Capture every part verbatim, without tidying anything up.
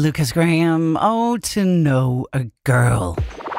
Lucas Graham, Oh, to Know a Girl.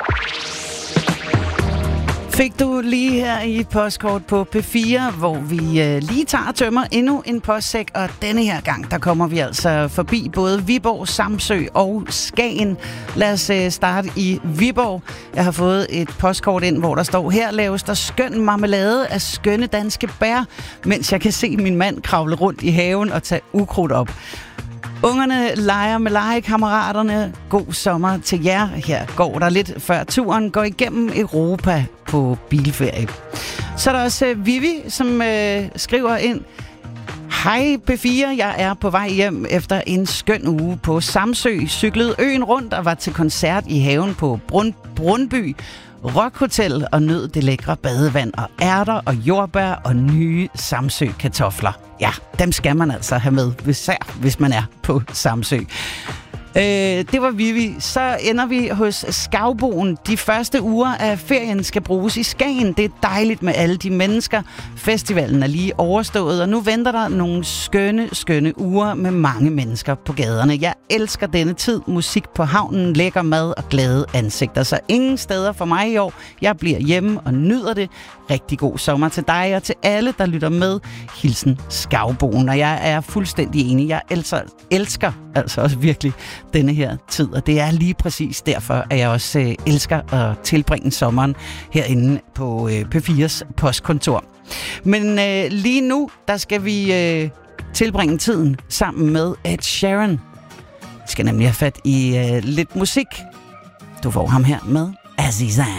Fik du lige her i et postkort på P fire, hvor vi øh, lige tager og tømmer endnu en postsæk, og denne her gang, der kommer vi altså forbi både Viborg, Samsø og Skagen. Lad os øh, starte i Viborg. Jeg har fået et postkort ind, hvor der står, her laves der skøn marmelade af skønne danske bær, mens jeg kan se min mand kravle rundt i haven og tage ukrudt op. Ungerne leger med legekammeraterne. God sommer til jer. Her går der lidt før turen går igennem Europa på bilferie. Så er der også uh, Vivi, som uh, skriver ind. Hej P fire, jeg er på vej hjem efter en skøn uge på Samsø. Cyklede øen rundt og var til koncert i haven på Brun- Brunby Rockhotel og nød det lækre badevand og ærter og jordbær og nye Samsø-kartofler. Ja, dem skal man altså have med, især hvis man er på Samsø. Øh, det var Vivi. Så ender vi hos Skavboen. De første uger af ferien skal bruges i Skagen. Det er dejligt med alle de mennesker. Festivalen er lige overstået, og nu venter der nogle skønne, skønne uger med mange mennesker på gaderne. Jeg elsker denne tid. Musik på havnen, lækker mad og glade ansigter. Så ingen steder for mig i år. Jeg bliver hjemme og nyder det. Rigtig god sommer til dig og til alle, der lytter med. Hilsen Skavboen. Og jeg er fuldstændig enig. Jeg elsker, elsker altså også virkelig denne her tid, og det er lige præcis derfor, at jeg også øh, elsker at tilbringe sommeren herinde på øh, P fires postkontor. Men øh, lige nu, der skal vi øh, tilbringe tiden sammen med Ed Sheeran. Vi skal nemlig have fat i øh, lidt musik. Du får ham her med Azizan.